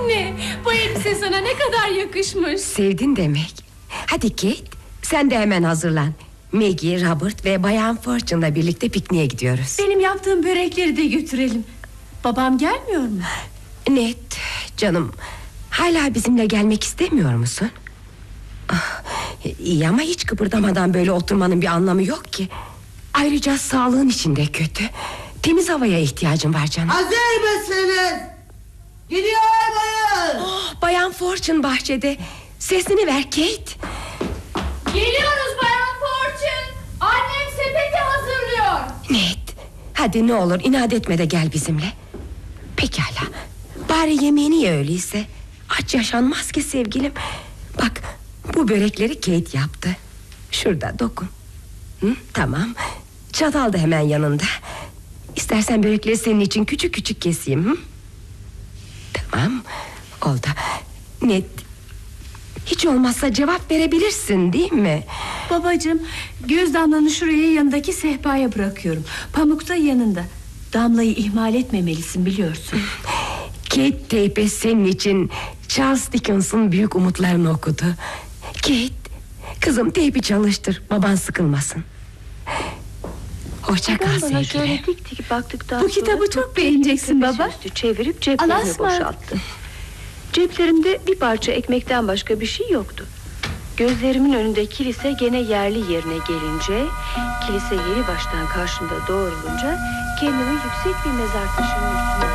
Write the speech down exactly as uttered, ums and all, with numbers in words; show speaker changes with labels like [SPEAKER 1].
[SPEAKER 1] Anne, bu elbise sana ne kadar yakışmış.
[SPEAKER 2] Sevdin demek. Hadi Kate, sen de hemen hazırlan. Maggie, Robert ve Bayan Fortune'la birlikte pikniğe gidiyoruz.
[SPEAKER 1] Benim yaptığım börekleri de götürelim. Babam gelmiyor mu?
[SPEAKER 2] Ned, canım, hala bizimle gelmek istemiyor musun? Ah, iyi ama hiç kıpırdamadan böyle oturmanın bir anlamı yok ki. Ayrıca sağlığın için de kötü. Temiz havaya ihtiyacın var canım.
[SPEAKER 3] Hazır mısınız? Gidiyor muyuz?
[SPEAKER 2] Oh, Bayan Fortune bahçede. Sesini ver Kate.
[SPEAKER 1] Geliyoruz Bayan Fortune. Annem sepeti hazırlıyor.
[SPEAKER 2] Ned, hadi ne olur inat etme de gel bizimle. Pekala, bari yemeğini ye öyleyse. Aç yaşanmaz ki sevgilim. Bak, bu börekleri Kate yaptı. Şurada dokun. Hı, tamam. Çatal da hemen yanında. İstersen börekleri senin için küçük küçük keseyim. Hı? Tamam, oldu. Ned, hiç olmazsa cevap verebilirsin değil mi?
[SPEAKER 1] Babacığım, göz damlanı şuraya yanındaki sehpaya bırakıyorum. Pamuk da yanında. Damlayı ihmal etmemelisin, biliyorsun.
[SPEAKER 2] Kate teype senin için Charles Dickens'ın büyük umutlarını okudu. Kate, kızım teypi çalıştır, baban sıkılmasın. Hoşça kal sevgilim.
[SPEAKER 4] Şöyle dik dik baktıktan
[SPEAKER 1] Bu kitabı çok beğeneceksin baba.
[SPEAKER 4] Üstü çevirip ceplerini boşalttı. Ceplerinde bir parça ekmekten başka bir şey yoktu. Gözlerimin önünde kilise gene yerli yerine gelince, kilise yeni baştan karşımda doğrulunca kendimi yüksek bir mezar taşının üstüne